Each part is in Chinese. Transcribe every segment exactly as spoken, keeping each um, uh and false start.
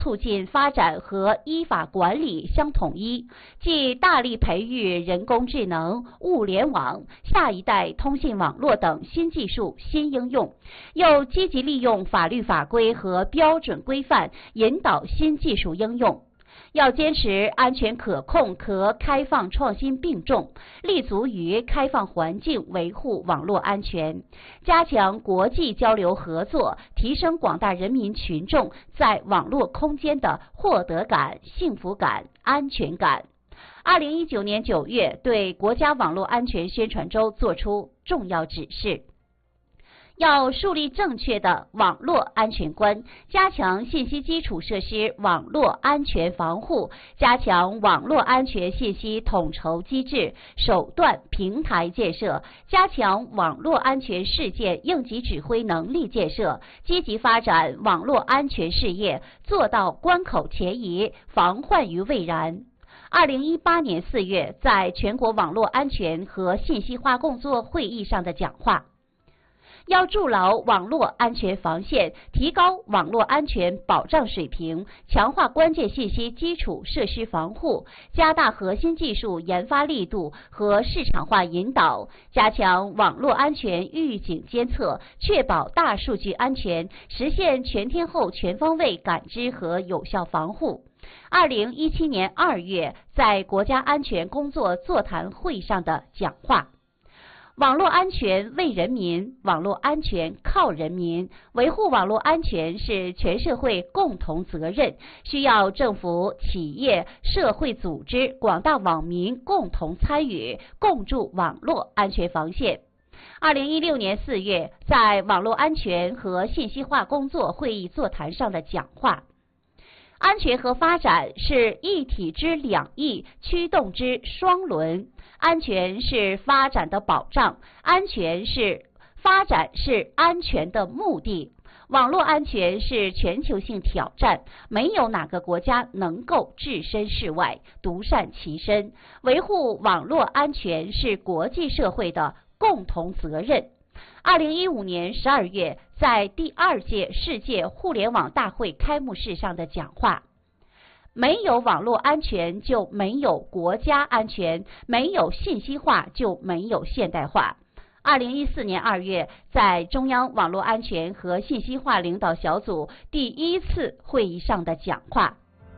促进发展和依法管理相统一，即大力培育人工智能、物联网、下一代通信网络等新技术、新应用，又积极利用法律法规和标准规范引导新技术应用。要坚持安全可控、可开放创新并重，立足于开放环境维护网络安全，加强国际交流合作，提升广大人民群众在网络空间的获得感、幸福感、安全感。二零一九年九月，对国家网络安全宣传周作出重要指示。要树立正确的网络安全观，加强信息基础设施网络安全防护，加强网络安全信息统筹机制、手段、平台建设，加强网络安全事件应急指挥能力建设，积极发展网络安全事业，做到关口前移，防患于未然。二零一八年四月，在全国网络安全和信息化工作会议上的讲话。要筑牢网络安全防线，提高网络安全保障水平，强化关键信息基础设施防护，加大核心技术研发力度和市场化引导，加强网络安全预警监测，确保大数据安全，实现全天候全方位感知和有效防护。二零一七年二月，在国家安全工作座谈会上的讲话。网络安全为人民，网络安全靠人民。维护网络安全是全社会共同责任，需要政府、企业、社会组织、广大网民共同参与，共筑网络安全防线。二零一六年四月，在网络安全和信息化工作会议座谈上的讲话。安全和发展是一体之两翼，驱动之双轮。安全是发展的保障，安全是发展是安全的目的。网络安全是全球性挑战，没有哪个国家能够置身事外，独善其身。维护网络安全是国际社会的共同责任。二零一五年十二月，在第二届世界互联网大会开幕式上的讲话。没有网络安全就没有国家安全，没有信息化就没有现代化。二零一四年二月，在中央网络安全和信息化领导小组第一次会议上的讲话。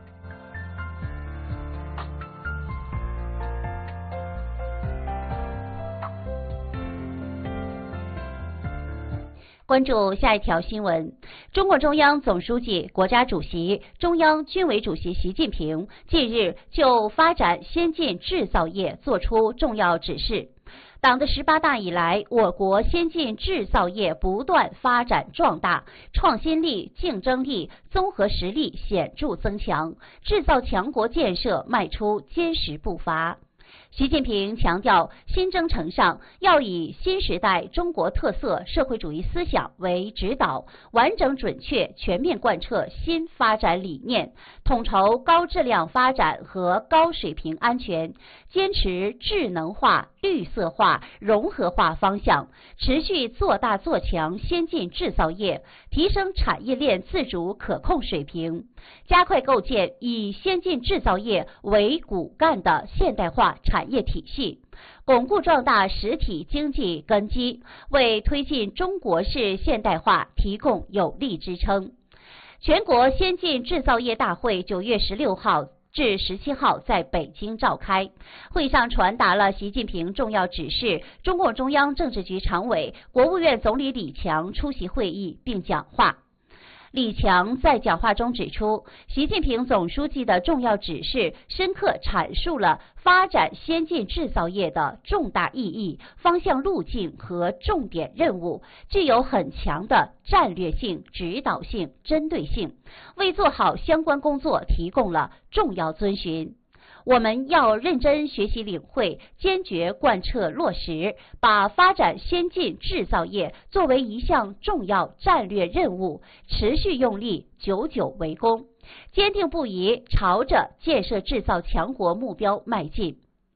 关注下一条新闻。中共中央总书记、国家主席、中央军委主席习近平近日就发展先进制造业作出重要指示。党的十八大以来，我国先进制造业不断发展壮大，创新力、竞争力、综合实力显著增强，制造强国建设迈出坚实步伐。习近平强调，新征程上要以新时代中国特色社会主义思想为指导，完整准确全面贯彻新发展理念，统筹高质量发展和高水平安全，坚持智能化、绿色化、融合化方向，持续做大做强先进制造业，提升产业链自主可控水平，加快构建以先进制造业为骨干的现代化产业体系，巩固壮大实体经济根基，为推进中国式现代化提供有力支撑。全国先进制造业大会九月十六号至十七号在北京召开，会上传达了习近平重要指示，中共中央政治局常委、国务院总理李强出席会议并讲话。李强在讲话中指出，习近平总书记的重要指示深刻阐述了发展先进制造业的重大意义、方向路径和重点任务，具有很强的战略性、指导性、针对性，为做好相关工作提供了重要遵循。我们要认真学习领会，坚决贯彻落实，把发展先进制造业作为一项重要战略任务，持续用力，久久为功，坚定不移朝着建设制造强国目标迈进。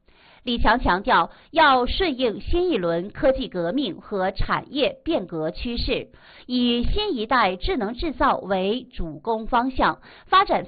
李强强调，要顺应新一轮科技革命和产业变革趋势，以新一代智能制造为主攻方向，发展